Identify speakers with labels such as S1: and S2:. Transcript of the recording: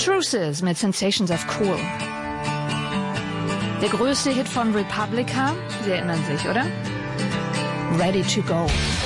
S1: Truces mit Sensations of Cool. Der größte Hit von Republica, Sie erinnern sich, oder? Ready to Go.